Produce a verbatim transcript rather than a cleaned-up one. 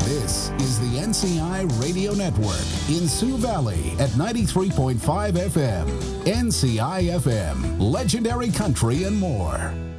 This is the N C I Radio Network in Sioux Valley at ninety-three point five F M. N C I F M, legendary country and more.